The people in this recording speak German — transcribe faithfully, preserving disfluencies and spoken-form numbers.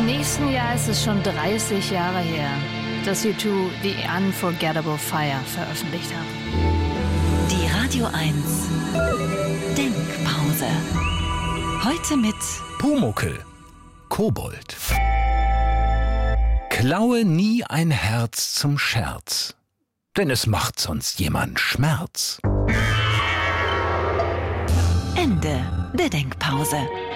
Im nächsten Jahr ist es schon dreißig Jahre her, dass U zwei The Unforgettable Fire veröffentlicht haben. Die Radio eins Denkpause. Heute mit Pumuckl, Kobold. Klaue nie ein Herz zum Scherz, denn es macht sonst jemand Schmerz. Ende der Denkpause.